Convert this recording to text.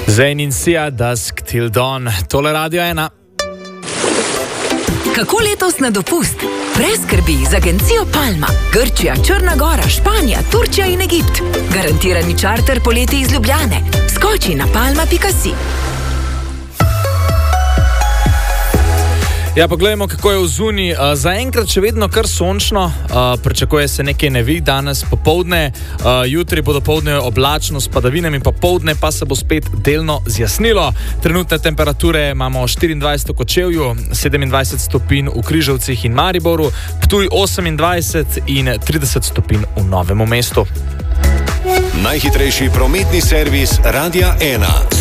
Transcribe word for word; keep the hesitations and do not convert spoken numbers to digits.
Zayn in Sia, Dusk Till Dawn, tole Radio ena. Kako letos na dopust? Brez skrbi z agencijo Palma. Grčija, Črna Gora, Španija, Turčija in Egipt. Garantirani čarter poleti iz Ljubljane. Skoči na palma pika si. Ja, pogledajmo, kako je v zuni. Uh, zaenkrat še vedno kar sončno, uh, pričakuje se nekaj neviht danes popoldne, uh, jutri bo dopoldne oblačno s padavinami, popoldne pa se bo spet delno zjasnilo. Trenutne temperature imamo štiriindvajset v Kočevju, sedemindvajset stopinj v Križevcih in Mariboru, Ptuj osemindvajset in trideset stopinj v Novem mestu. Najhitrejši prometni servis Radia ena.